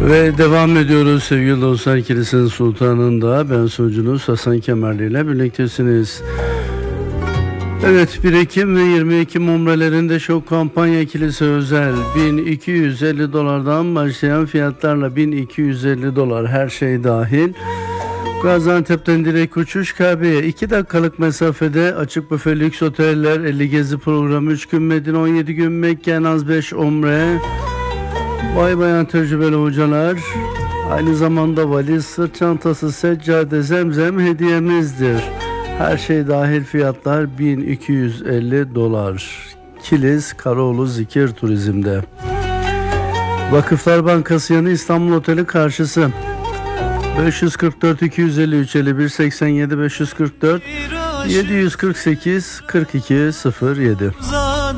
Ve devam ediyoruz sevgili dostlar. Kilis'in Sultanı'nda ben sunucunuz Hasan Kemerli ile birliktesiniz. Evet, 1 Ekim ve 20 Ekim umrelerinde şok kampanya kilise özel. $1250'dan başlayan fiyatlarla $1250 her şey dahil. Gaziantep'ten direkt uçuş, Kabe'ye 2 dakikalık mesafede açık büfe lüks oteller, 50 gezi programı, 3 gün Medine, 17 gün Mekke, en az 5 umre. Vay bayan tecrübeli hocalar. Aynı zamanda valiz, sırt çantası, seccade, zemzem hediyemizdir. Her şey dahil fiyatlar $1250. Kilis Karaoğlu Zikir Turizm'de. Vakıflar Bankası yanı İstanbul Oteli karşısı. 544 253 51 87 544 748 42 07.